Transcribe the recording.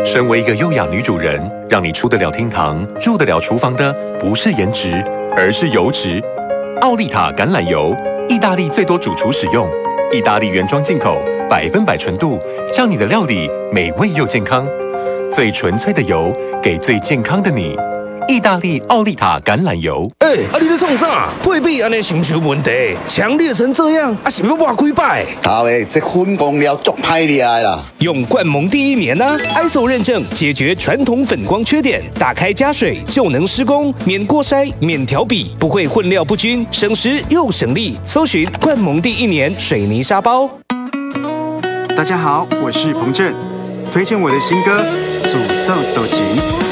身为一个优雅女主人，让你出得了厅堂、入得了厨房的，不是颜值，而是油脂。奥利塔橄榄油，意大利最多主厨使用，意大利原装进口，100%纯度，让你的料理美味又健康。最纯粹的油，给最健康的你。意大利奥利塔橄榄油。 你在创啥？配比安尼是不是有问题？强烈成这样，是要挖几摆？ 头个这粉光料足歹厉害啦！ 用冠盟第1年ISO 认证，解决传统粉光缺点，打开加水就能施工，免过筛，免调比，不会混料不均，省时又省力。搜寻冠盟第1年水泥沙包。 大家好，我是彭震，推荐我的新歌《诅咒斗琴》。